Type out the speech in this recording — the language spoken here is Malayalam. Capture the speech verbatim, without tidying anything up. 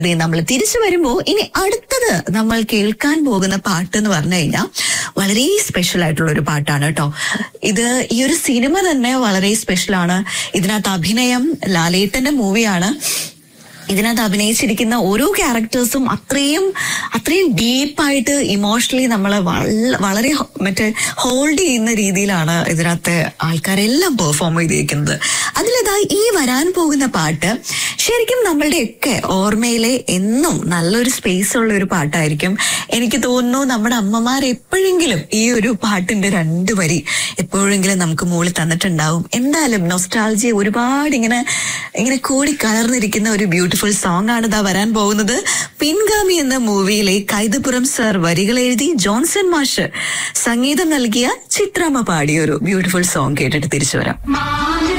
നമ്മൾ തിരിച്ചു വരുമ്പോ ഇനി അടുത്തത് നമ്മൾ കേൾക്കാൻ പോകുന്ന പാട്ട് എന്ന് പറഞ്ഞു കഴിഞ്ഞാൽ വളരെ സ്പെഷ്യൽ ആയിട്ടുള്ള ഒരു പാട്ടാണ് കേട്ടോ. ഇത് ഈ ഒരു സിനിമ തന്നെ വളരെ സ്പെഷ്യൽ ആണ്. ഇതിനകത്ത് അഭിനയം ലാലേട്ടന്റെ മൂവിയാണ്. ഇതിനകത്ത് അഭിനയിച്ചിരിക്കുന്ന ഓരോ ക്യാരക്ടേഴ്സും അത്രയും അത്രയും ഡീപ്പായിട്ട് ഇമോഷണലി നമ്മളെ വളരെ മറ്റേ ഹോൾഡ് ചെയ്യുന്ന രീതിയിലാണ് ഇതിനകത്തെ ആൾക്കാരെല്ലാം പെർഫോം ചെയ്തിരിക്കുന്നത്. അതിലിതാ ഈ വരാൻ പോകുന്ന പാട്ട് ശരിക്കും നമ്മളുടെയൊക്കെ ഓർമ്മയിലെ എന്നും നല്ലൊരു സ്പേസ് ഉള്ള ഒരു പാട്ടായിരിക്കും. എനിക്ക് തോന്നുന്നു നമ്മുടെ അമ്മമാർ എപ്പോഴെങ്കിലും ഈ ഒരു പാട്ടിന്റെ രണ്ട് വരി എപ്പോഴെങ്കിലും നമുക്ക് മുകളിൽ തന്നിട്ടുണ്ടാവും. എന്തായാലും നൊസ്റ്റാൾജിയ ഒരുപാട് ഇങ്ങനെ ഇങ്ങനെ കൂടി കലർന്നിരിക്കുന്ന ഒരു ബ്യൂട്ടിഫുൾ സോങ് ആണ് ഇതാ വരാൻ പോകുന്നത്. പിൻഗാമി എന്ന മൂവിയിലെ കൈതപ്പുറം സർ വരികൾ എഴുതി ജോൺസൺ മാഷ് സംഗീതം നൽകിയ ചിത്രമ്മ പാടിയ ഒരു ബ്യൂട്ടിഫുൾ സോങ് കേട്ടിട്ട് തിരിച്ചു വരാം.